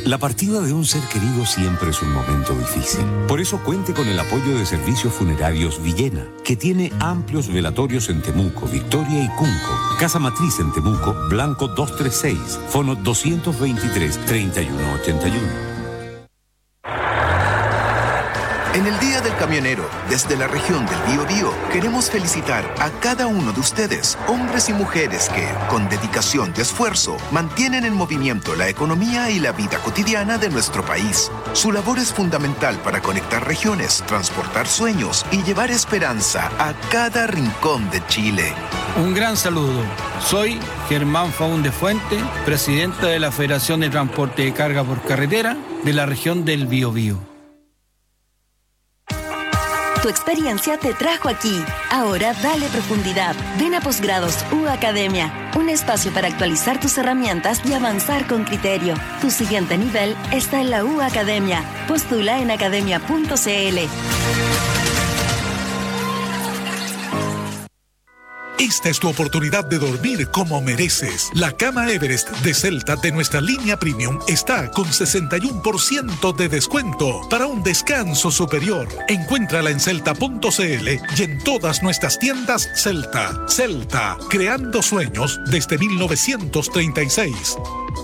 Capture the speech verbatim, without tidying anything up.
La partida de un ser querido siempre es un momento difícil. Por eso cuente con el apoyo de Servicios Funerarios Villena, que tiene amplios velatorios en Temuco, Victoria y Cunco. Casa Matriz en Temuco, Blanco doscientos treinta y seis, fono doscientos veintitrés, treinta y uno ochenta y uno. En el Día del Camionero, desde la región del Biobío, queremos felicitar a cada uno de ustedes, hombres y mujeres que, con dedicación y esfuerzo, mantienen en movimiento la economía y la vida cotidiana de nuestro país. Su labor es fundamental para conectar regiones, transportar sueños y llevar esperanza a cada rincón de Chile. Un gran saludo. Soy Germán Faúnde Fuente, presidente de la Federación de Transporte de Carga por Carretera de la región del Biobío. Tu experiencia te trajo aquí. Ahora dale profundidad. Ven a Posgrados U Academia, un espacio para actualizar tus herramientas y avanzar con criterio. Tu siguiente nivel está en la U Academia. Postula en academia punto c l. Esta es tu oportunidad de dormir como mereces. La cama Everest de Celta de nuestra línea Premium está con sesenta y uno por ciento de descuento para un descanso superior. Encuéntrala en celta punto c l y en todas nuestras tiendas Celta. Celta, creando sueños desde mil novecientos treinta y seis.